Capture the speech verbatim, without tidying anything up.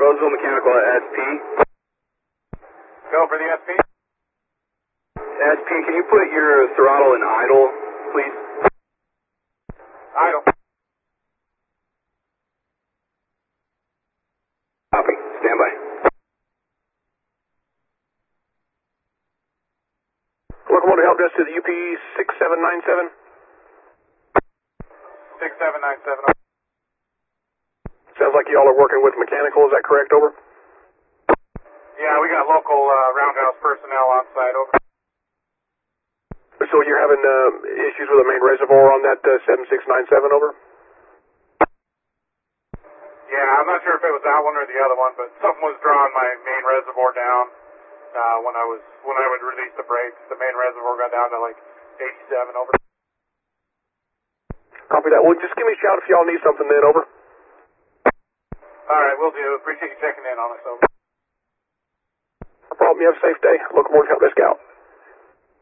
Roseville Mechanical at S P. Go for the S P. S P, can you put your throttle in idle, please? Idle. Copy. Stand by. Locomotive help desk to the U P six seven nine seven. six seven nine seven. Sounds like y'all are working with mechanical, is that correct, over? Yeah, we got local uh, roundhouse personnel on site, over. So you're having uh, issues with the main reservoir on that uh, seven six nine seven, over? Yeah, I'm not sure if it was that one or the other one, but something was drawing my main reservoir down uh, when I was when I would release the brakes. The main reservoir got down to like eighty-seven, over. Copy that. Well, just give me a shout if y'all need something then, over. All right, will do. Appreciate you checking in on us, over. No problem. You have a safe day. Locomotive help desk out.